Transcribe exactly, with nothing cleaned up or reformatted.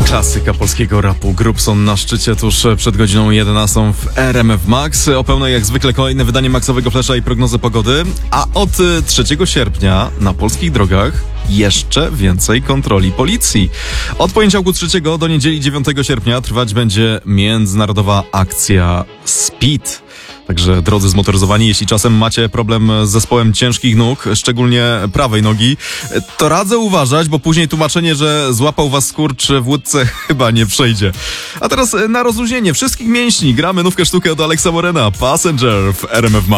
Klasyka polskiego rapu. Grubson na szczycie tuż przed godziną jedenastą w R M F Max. O pełnej jak zwykle kolejne wydanie Maxowego Flesza i prognozy pogody. A od trzeciego sierpnia na polskich drogach jeszcze więcej kontroli policji. Od poniedziałku trzeciego do niedzieli dziewiątego sierpnia trwać będzie międzynarodowa akcja Speed. Także drodzy zmotoryzowani, jeśli czasem macie problem z zespołem ciężkich nóg, szczególnie prawej nogi, to radzę uważać, bo później tłumaczenie, że złapał was skurcz w łódce chyba nie przejdzie. A teraz na rozluźnienie wszystkich mięśni gramy nówkę sztukę od Alexa Morena, Passenger w R M F Max.